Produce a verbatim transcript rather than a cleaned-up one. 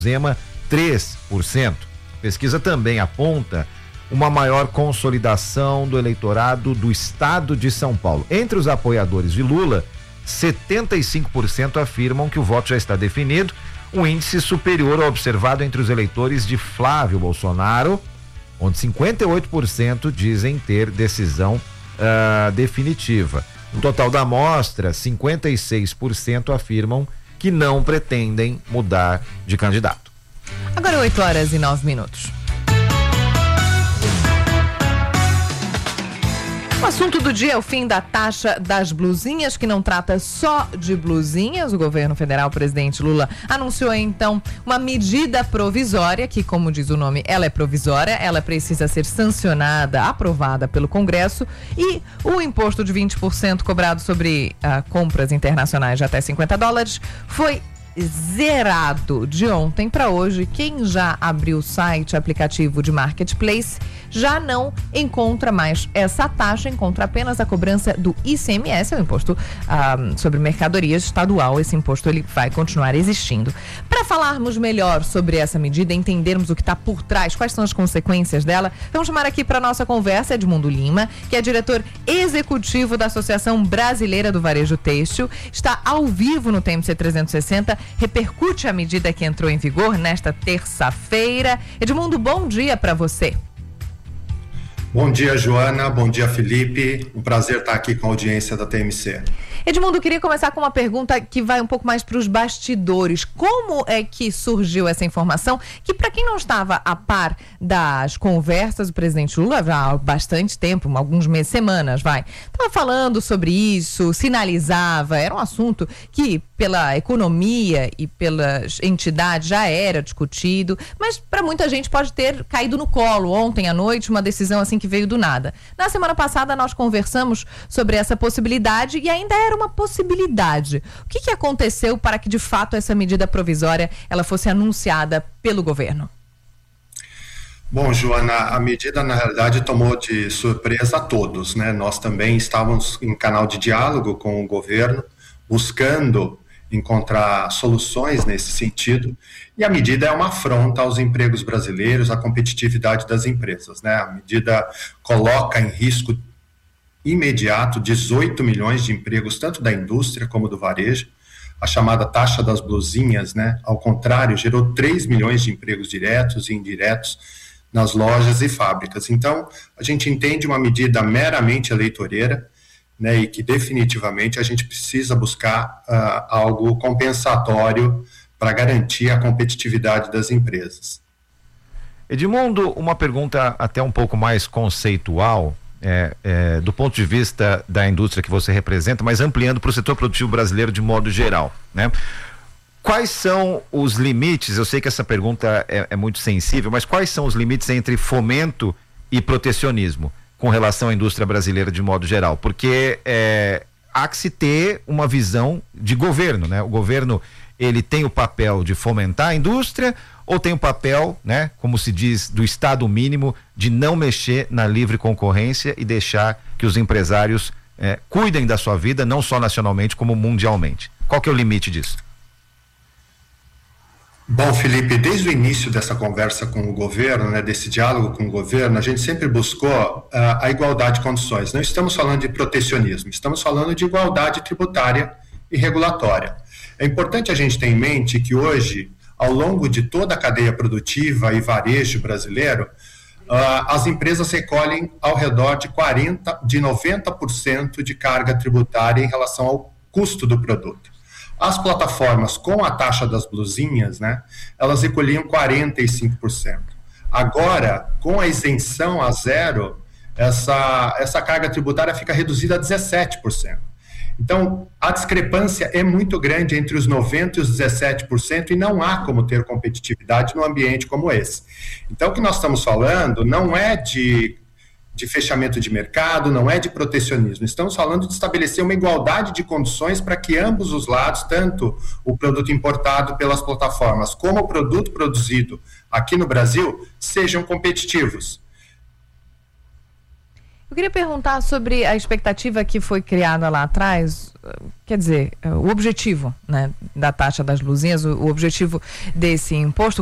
Zema, três por cento. A pesquisa também aponta uma maior consolidação do eleitorado do estado de São Paulo. Entre os apoiadores de Lula, setenta e cinco por cento afirmam que o voto já está definido, um índice superior ao observado entre os eleitores de Flávio Bolsonaro, onde cinquenta e oito por cento dizem ter decisão uh, definitiva. No total da amostra, cinquenta e seis por cento afirmam que não pretendem mudar de candidato. Agora oito horas e nove minutos. O assunto do dia é o fim da taxa das blusinhas, que não trata só de blusinhas. O governo federal, o presidente Lula, anunciou então uma medida provisória, que, como diz o nome, ela é provisória, ela precisa ser sancionada, aprovada pelo Congresso, e o imposto de vinte por cento cobrado sobre uh, compras internacionais de até cinquenta dólares foi zerado de ontem para hoje. Quem já abriu o site, aplicativo de Marketplace, já não encontra mais essa taxa, encontra apenas a cobrança do I C M S, é o imposto ah, sobre mercadorias estadual. Esse imposto ele vai continuar existindo. Para falarmos melhor sobre essa medida, entendermos o que está por trás, quais são as consequências dela, vamos chamar aqui para nossa conversa Edmundo Lima, que é diretor executivo da Associação Brasileira do Varejo Têxtil, está ao vivo no T M C trezentos e sessenta, repercute a medida que entrou em vigor nesta terça-feira. Edmundo, bom dia para você. Bom dia, Joana. Bom dia, Felipe. Um prazer estar aqui com a audiência da T M C. Edmundo, eu queria começar com uma pergunta que vai um pouco mais para os bastidores. Como é que surgiu essa informação? Que, para quem não estava a par das conversas do presidente Lula já há bastante tempo, alguns meses, semanas, vai, estava falando sobre isso, sinalizava, era um assunto que pela economia e pelas entidades já era discutido, mas para muita gente pode ter caído no colo ontem à noite, uma decisão assim que veio do nada. Na semana passada nós conversamos sobre essa possibilidade e ainda era uma possibilidade. O que, que aconteceu para que de fato essa medida provisória ela fosse anunciada pelo governo? Bom, Joana, a medida na realidade tomou de surpresa a todos, né? Nós também estávamos em canal de diálogo com o governo, buscando encontrar soluções nesse sentido, e a medida é uma afronta aos empregos brasileiros, à competitividade das empresas, né? A medida coloca em risco imediato dezoito milhões de empregos, tanto da indústria como do varejo. A chamada taxa das blusinhas, né? Ao contrário, gerou três milhões de empregos diretos e indiretos nas lojas e fábricas. Então, a gente entende uma medida meramente eleitoreira, né, e que definitivamente a gente precisa buscar uh, algo compensatório para garantir a competitividade das empresas. Edmundo, uma pergunta até um pouco mais conceitual, é, é, do ponto de vista da indústria que você representa, mas ampliando para o setor produtivo brasileiro de modo geral, né? Quais são os limites? Eu sei que essa pergunta é, é muito sensível, mas quais são os limites entre fomento e protecionismo com relação à indústria brasileira de modo geral? Porque é, há que se ter uma visão de governo, né? O governo, ele tem o papel de fomentar a indústria ou tem o papel, né, como se diz, do Estado mínimo, de não mexer na livre concorrência e deixar que os empresários é, cuidem da sua vida, não só nacionalmente como mundialmente? Qual que é o limite disso? Bom, Felipe, desde o início dessa conversa com o governo, né, desse diálogo com o governo, a gente sempre buscou uh, a igualdade de condições. Não estamos falando de protecionismo, estamos falando de igualdade tributária e regulatória. É importante a gente ter em mente que hoje, ao longo de toda a cadeia produtiva e varejo brasileiro, uh, as empresas recolhem ao redor de quarenta, de noventa por cento de carga tributária em relação ao custo do produto. As plataformas com a taxa das blusinhas, né, elas recolhiam quarenta e cinco por cento. Agora, com a isenção a zero, essa, essa carga tributária fica reduzida a dezessete por cento. Então, a discrepância é muito grande entre os noventa por cento e os dezessete por cento e não há como ter competitividade num ambiente como esse. Então, o que nós estamos falando não é de... de fechamento de mercado, não é de protecionismo. Estamos falando de estabelecer uma igualdade de condições para que ambos os lados, tanto o produto importado pelas plataformas como o produto produzido aqui no Brasil, sejam competitivos. Eu queria perguntar sobre a expectativa que foi criada lá atrás, quer dizer, o objetivo, né, da taxa das blusinhas, o, o objetivo desse imposto.